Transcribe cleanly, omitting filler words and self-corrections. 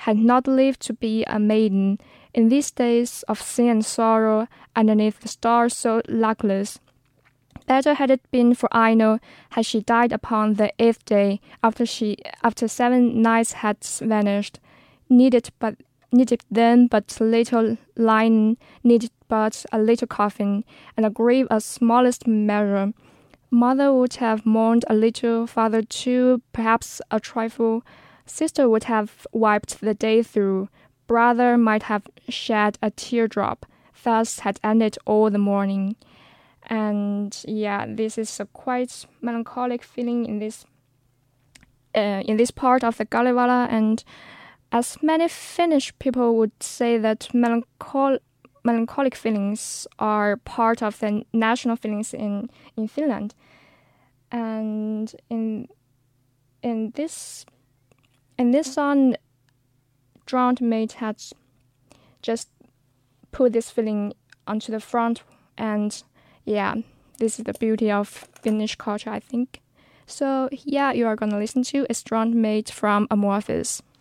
had not lived to be a maiden, in these days of sin and sorrow, underneath the stars so luckless. Better had it been for Aino had she died upon the 8th day, after 7 nights had vanished. Needed then but little linen, needed but a little coffin, and a grave of smallest measure. Mother would have mourned a little, father too, perhaps a trifle. Sister would have wiped the day through. Brother might have shed a teardrop. Thus had ended all the morning. And yeah, this is a quite melancholic feeling in this part of the Kalevala, and as many Finnish people would say that melancholic feelings are part of the national feelings in Finland. And in this song, Drowned Maid had just put this feeling onto the front, and yeah, this is the beauty of Finnish culture, I think. So yeah, you are gonna listen to A Drowned Maid from Amorphis.